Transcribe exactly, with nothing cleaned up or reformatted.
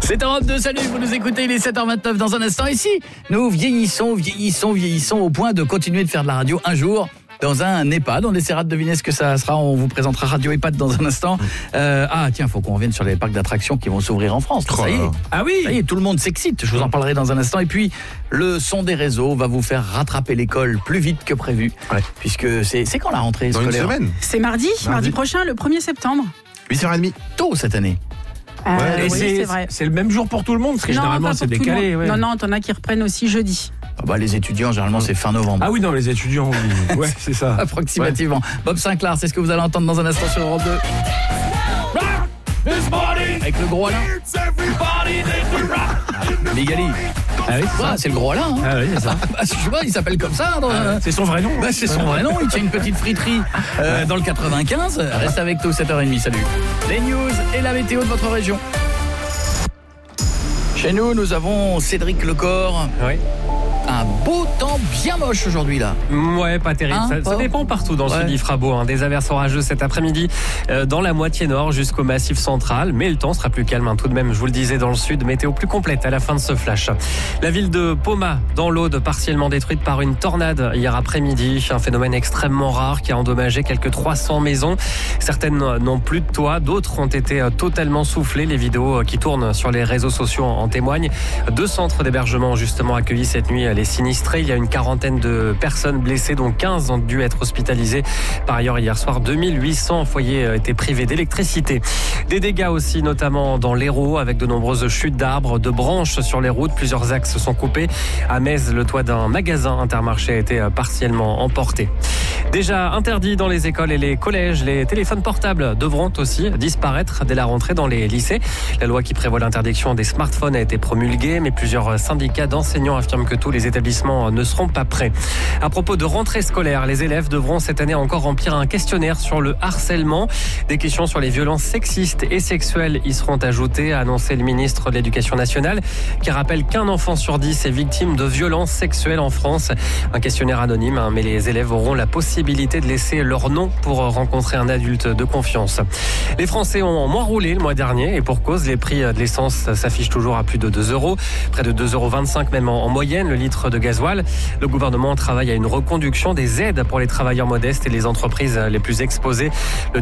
C'est Europe deux, salut, vous nous écoutez, il est sept heures vingt-neuf dans un instant. Ici, nous vieillissons, vieillissons, vieillissons au point de continuer de faire de la radio un jour dans un EHPAD. On essaiera de deviner ce que ça sera, on vous présentera Radio EHPAD dans un instant. Euh, ah tiens, faut qu'on revienne sur les parcs d'attractions qui vont s'ouvrir en France. Ça y est. Ah oui. Ça y est, tout le monde s'excite, je vous en parlerai dans un instant. Et puis, le son des réseaux va vous faire rattraper l'école plus vite que prévu. Ouais. Puisque c'est, c'est quand la rentrée dans scolaire? Une semaine. C'est mardi, mardi, mardi prochain, le premier septembre. huit heures trente. Tôt cette année. Euh, ouais, oui, c'est, c'est vrai. C'est le même jour pour tout le monde, parce que non, généralement c'est décalé. Ouais. Non, non, t'en as qui reprennent aussi jeudi. Ah bah, les étudiants, généralement, c'est fin novembre. Ah oui, non, les étudiants, oui. Ouais, c'est ça. Approximativement. Ouais. Bob Sinclair, c'est ce que vous allez entendre dans un instant sur Europe deux. Avec le gros Alain. Big Ali. Ah oui, ouais, c'est le gros Alain. Hein. Ah oui, c'est ça. Bah, je sais pas, il s'appelle comme ça. Dans, ah, c'est son vrai nom. Bah, c'est son vrai nom. Il tient une petite friterie euh, dans le quatre-vingt-quinze. Reste avec nous, sept heures trente, salut. Les news et la météo de votre région. Chez nous, nous avons Cédric Lecor. Oui. Un beau temps bien moche aujourd'hui là. Ouais, pas terrible. Hein, ça, ça dépend partout dans le ouais. sud. Il fera beau. Hein. Des averses orageuses cet après-midi euh, dans la moitié nord jusqu'au massif central. Mais le temps sera plus calme hein, tout de même. Je vous le disais dans le sud. Météo plus complète à la fin de ce flash. La ville de Poma, dans l'Aude, partiellement détruite par une tornade hier après-midi. Un phénomène extrêmement rare qui a endommagé quelques trois cents maisons. Certaines n'ont plus de toit. D'autres ont été totalement soufflées. Les vidéos qui tournent sur les réseaux sociaux en témoignent. Deux centres d'hébergement ont justement accueilli cette nuit les sinistrés. Il y a une quarantaine de personnes blessées, dont quinze ont dû être hospitalisées. Par ailleurs, hier soir, deux mille huit cents foyers étaient privés d'électricité. Des dégâts aussi, notamment dans l'Hérault, avec de nombreuses chutes d'arbres, de branches sur les routes. Plusieurs axes sont coupés. À Metz, le toit d'un magasin Intermarché a été partiellement emporté. Déjà interdit dans les écoles et les collèges, les téléphones portables devront aussi disparaître dès la rentrée dans les lycées. La loi qui prévoit l'interdiction des smartphones a été promulguée, mais plusieurs syndicats d'enseignants affirment que tous les établissements ne seront pas prêts. À propos de rentrée scolaire, les élèves devront cette année encore remplir un questionnaire sur le harcèlement. Des questions sur les violences sexistes et sexuelles y seront ajoutées, a annoncé le ministre de l'Éducation nationale, qui rappelle qu'un enfant sur dix est victime de violences sexuelles en France. Un questionnaire anonyme, mais les élèves auront la possibilité de laisser leur nom pour rencontrer un adulte de confiance. Les Français ont moins roulé le mois dernier, et pour cause, les prix de l'essence s'affichent toujours à plus de deux euros, près de deux euros vingt-cinq même en moyenne le litre de gasoil. Le gouvernement travaille à une reconduction des aides pour les travailleurs modestes et les entreprises les plus exposées. Le